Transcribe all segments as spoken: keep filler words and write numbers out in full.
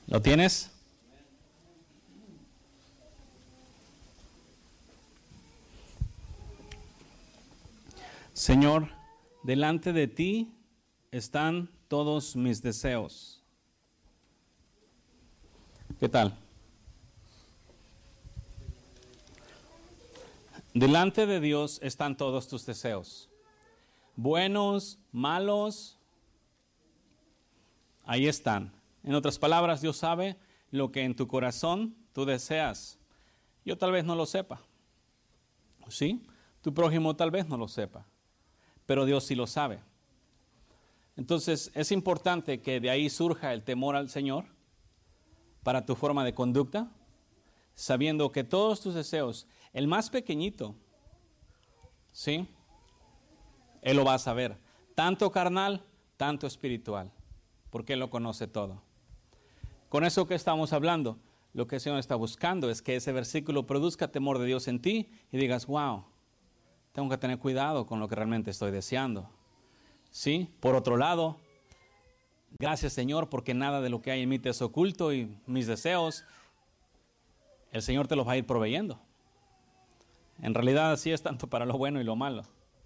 ¿Lo tienes? Señor, delante de ti están todos mis deseos. ¿Qué tal? Delante de Dios están todos tus deseos. Buenos, malos, ahí están. En otras palabras, Dios sabe lo que en tu corazón tú deseas. Yo tal vez no lo sepa. ¿Sí? Tu prójimo tal vez no lo sepa. Pero Dios sí lo sabe. Entonces es importante que de ahí surja el temor al Señor para tu forma de conducta, sabiendo que todos tus deseos, el más pequeñito, ¿sí? Él lo va a saber, tanto carnal, tanto espiritual, porque Él lo conoce todo. Con eso que estamos hablando, lo que el Señor está buscando es que ese versículo produzca temor de Dios en ti y digas, wow, tengo que tener cuidado con lo que realmente estoy deseando. ¿Sí? Por otro lado, gracias Señor, porque nada de lo que hay en mí te es oculto y mis deseos, el Señor te los va a ir proveyendo. En realidad así es tanto para lo bueno y lo malo.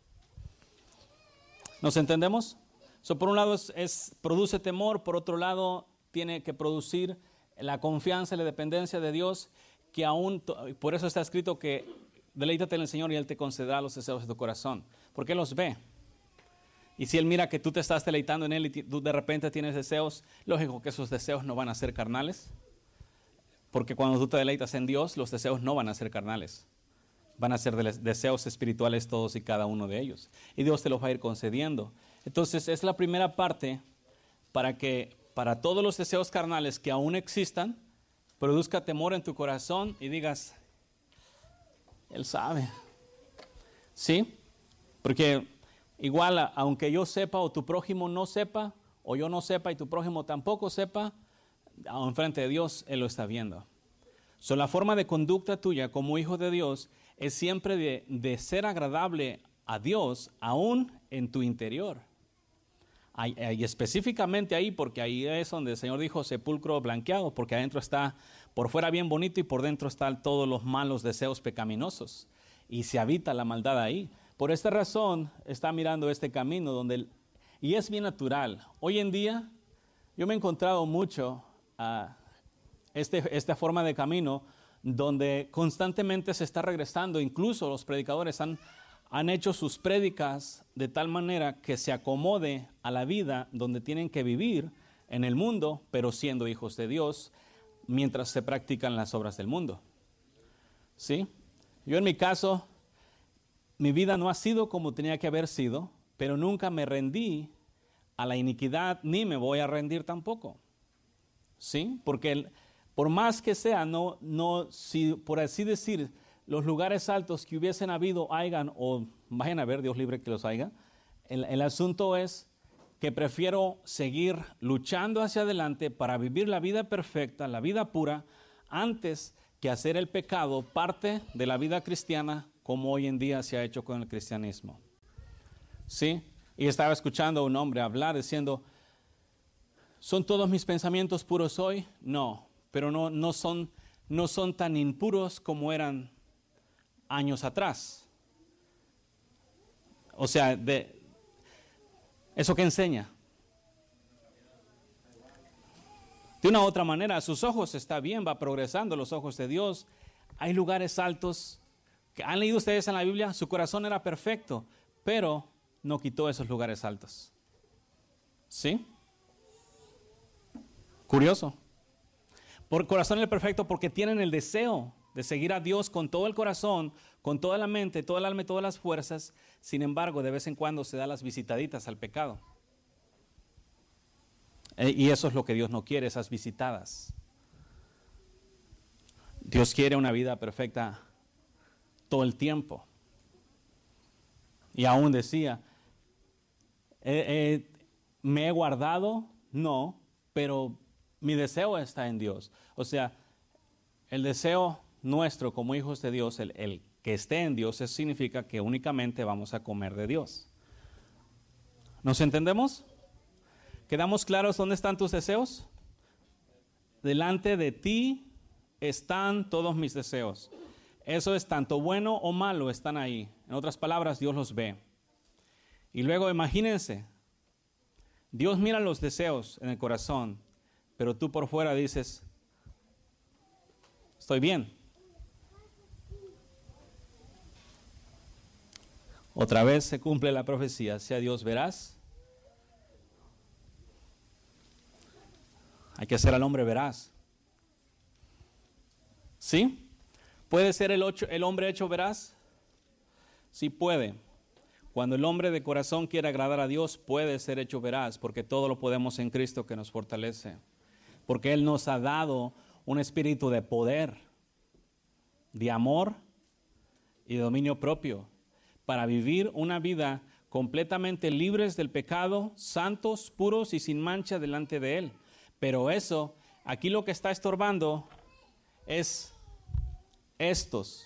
¿Nos entendemos? So, por un lado es, es, produce temor, por otro lado tiene que producir la confianza y la dependencia de Dios, que aún, por eso está escrito que deleítate en el Señor y Él te concederá los deseos de tu corazón, porque Él los ve. Y si Él mira que tú te estás deleitando en Él y tú de repente tienes deseos, lógico que esos deseos no van a ser carnales, porque cuando tú te deleitas en Dios, los deseos no van a ser carnales. Van a ser deseos espirituales todos y cada uno de ellos. Y Dios te los va a ir concediendo. Entonces es la primera parte para que para todos los deseos carnales que aún existan, produzca temor en tu corazón y digas, Él sabe. ¿Sí? Porque igual, aunque yo sepa o tu prójimo no sepa, o yo no sepa y tu prójimo tampoco sepa, enfrente de Dios Él lo está viendo. So, la forma de conducta tuya como hijo de Dios es siempre de, de ser agradable a Dios, aún en tu interior. Y específicamente ahí, porque ahí es donde el Señor dijo sepulcro blanqueado, porque adentro está, por fuera bien bonito y por dentro están todos los malos deseos pecaminosos. Y se habita la maldad ahí. Por esta razón está mirando este camino donde, y es bien natural. Hoy en día yo me he encontrado mucho a uh, este, esta forma de camino donde constantemente se está regresando. Incluso los predicadores han, han hecho sus prédicas de tal manera que se acomode a la vida donde tienen que vivir en el mundo, pero siendo hijos de Dios, mientras se practican las obras del mundo. ¿Sí? Yo en mi caso, mi vida no ha sido como tenía que haber sido, pero nunca me rendí a la iniquidad, ni me voy a rendir tampoco. ¿Sí? Porque el, por más que sea, no, no, si por así decir, los lugares altos que hubiesen habido, hayan, o vayan a ver, Dios libre que los haya, el, el asunto es que prefiero seguir luchando hacia adelante para vivir la vida perfecta, la vida pura, antes que hacer el pecado parte de la vida cristiana, como hoy en día se ha hecho con el cristianismo. ¿Sí? Y estaba escuchando a un hombre hablar diciendo, ¿son todos mis pensamientos puros hoy? No, pero no, no, son, no son tan impuros como eran años atrás. O sea, de, ¿eso qué enseña? De una u otra manera, a sus ojos está bien, va progresando los ojos de Dios. Hay lugares altos que han leído ustedes en la Biblia, su corazón era perfecto, pero no quitó esos lugares altos. ¿Sí? Curioso. Por corazón era perfecto porque tienen el deseo de seguir a Dios con todo el corazón, con toda la mente, toda el alma y todas las fuerzas. Sin embargo, de vez en cuando se da las visitaditas al pecado. Y eso es lo que Dios no quiere, esas visitadas. Dios quiere una vida perfecta todo el tiempo. Y aún decía, eh, eh, ¿me he guardado? No, pero mi deseo está en Dios. O sea, el deseo nuestro como hijos de Dios, el, el que esté en Dios, eso significa que únicamente vamos a comer de Dios. ¿Nos entendemos? ¿Quedamos claros dónde están tus deseos? delante de ti están todos mis deseos. Eso es tanto bueno o malo, están ahí. En otras palabras, Dios los ve. Y luego imagínense, Dios mira los deseos en el corazón, pero tú por fuera dices, estoy bien. Otra vez se cumple la profecía, sea Dios veraz. Hay que ser al hombre veraz. ¿Sí? ¿Puede ser el, ocho, el hombre hecho veraz? Sí puede. Cuando el hombre de corazón quiere agradar a Dios, puede ser hecho veraz, porque todo lo podemos en Cristo que nos fortalece. Porque Él nos ha dado un espíritu de poder, de amor y de dominio propio, para vivir una vida completamente libres del pecado, santos, puros y sin mancha delante de Él. Pero eso, aquí lo que está estorbando es estos.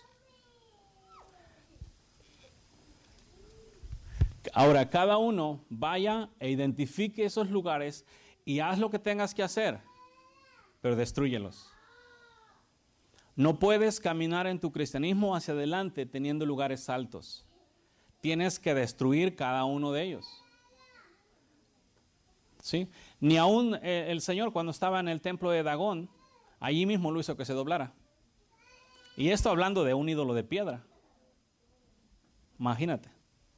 Ahora, cada uno vaya e identifique esos lugares y haz lo que tengas que hacer, pero destrúyelos. No puedes caminar en tu cristianismo hacia adelante teniendo lugares altos. Tienes que destruir cada uno de ellos. ¿Sí? Ni aún eh, el Señor, cuando estaba en el templo de Dagón, allí mismo lo hizo que se doblara. Y esto hablando de un ídolo de piedra. Imagínate.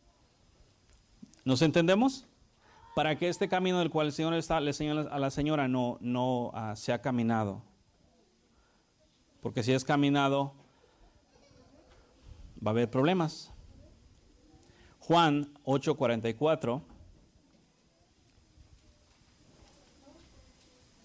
¿Nos entendemos? Para que este camino del cual el Señor está, le señala a la señora no, no uh, se ha caminado. Porque si es caminado, va a haber problemas. Juan ocho cuarenta y cuatro